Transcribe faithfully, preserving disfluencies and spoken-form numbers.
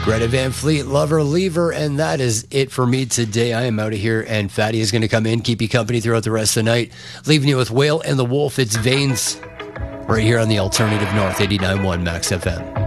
Greta Van Fleet, Lover, Lever, and that is it for me today. I am out of here, and Fatty is going to come in, keep you company throughout the rest of the night, leaving you with Whale and the Wolf. It's Veins right here on the Alternative North, eighty-nine point one Max F M.